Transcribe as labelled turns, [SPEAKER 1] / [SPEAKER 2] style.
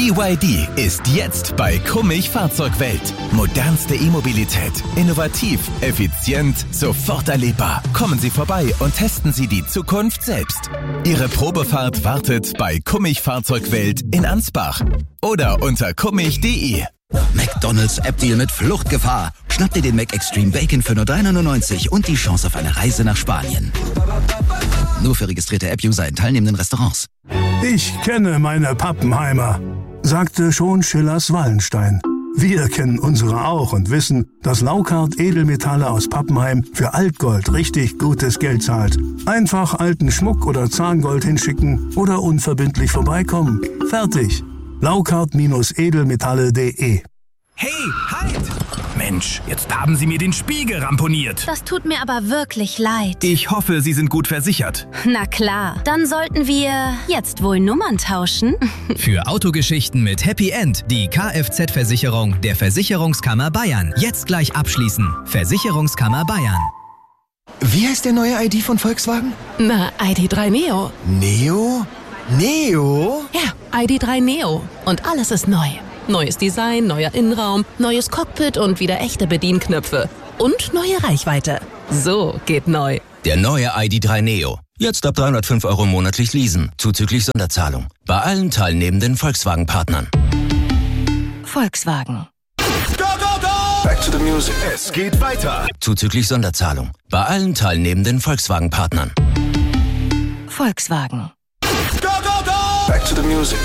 [SPEAKER 1] BYD ist jetzt bei Kummich Fahrzeugwelt. Modernste E-Mobilität. Innovativ, effizient, sofort erlebbar. Kommen Sie vorbei und testen Sie die Zukunft selbst. Ihre Probefahrt wartet bei Kummich Fahrzeugwelt in Ansbach oder unter kummich.de.
[SPEAKER 2] McDonald's App-Deal mit Fluchtgefahr. Schnapp dir den Mac Extreme Bacon für nur 3,99 und die Chance auf eine Reise nach Spanien. Nur für registrierte App-User in teilnehmenden Restaurants.
[SPEAKER 3] Ich kenne meine Pappenheimer, sagte schon Schillers Wallenstein. Wir kennen unsere auch und wissen, dass Laukart Edelmetalle aus Pappenheim für Altgold richtig gutes Geld zahlt. Einfach alten Schmuck oder Zahngold hinschicken oder unverbindlich vorbeikommen. Fertig. Laukart-edelmetalle.de.
[SPEAKER 4] Hey, halt! Mensch, jetzt haben Sie mir den Spiegel ramponiert.
[SPEAKER 5] Das tut mir aber wirklich leid.
[SPEAKER 4] Ich hoffe, Sie sind gut versichert.
[SPEAKER 5] Na klar, dann sollten wir jetzt wohl Nummern tauschen.
[SPEAKER 6] Für Autogeschichten mit Happy End die Kfz-Versicherung der Versicherungskammer Bayern. Jetzt gleich abschließen. Versicherungskammer Bayern.
[SPEAKER 7] Wie heißt der neue ID von Volkswagen?
[SPEAKER 8] Na, ID.3 Neo.
[SPEAKER 7] Neo? Neo?
[SPEAKER 8] Ja, ID.3 Neo. Und alles ist neu. Neues Design, neuer Innenraum, neues Cockpit und wieder echte Bedienknöpfe. Und neue Reichweite. So geht neu.
[SPEAKER 2] Der neue ID.3 Neo. Jetzt ab 305 € monatlich leasen, zuzüglich Sonderzahlung. Bei allen teilnehmenden Volkswagen-Partnern.
[SPEAKER 8] Volkswagen.
[SPEAKER 1] Go, go, go!
[SPEAKER 9] Back to the music.
[SPEAKER 1] Es geht weiter.
[SPEAKER 2] Zuzüglich Sonderzahlung. Bei allen teilnehmenden Volkswagen-Partnern.
[SPEAKER 8] Volkswagen.
[SPEAKER 1] Go, go, go!
[SPEAKER 9] Back to the music.